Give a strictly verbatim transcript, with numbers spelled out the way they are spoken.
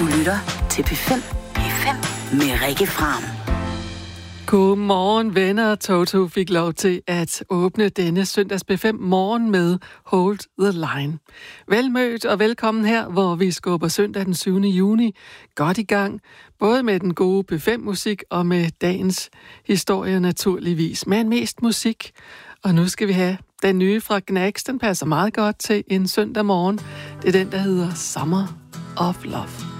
Du lytter til P fem. P fem med Rikke Fram. Godmorgen venner. Toto fik lov til at åbne denne søndags P fem morgen med Hold the Line. Velmødt og velkommen her, hvor vi skubber søndag den syvende juni godt i gang. Både med den gode P fem musik og med dagens historie naturligvis. Men mest musik. Og nu skal vi have den nye fra Gnags. Den passer meget godt til en søndag morgen. Det er den, der hedder Summer of Love.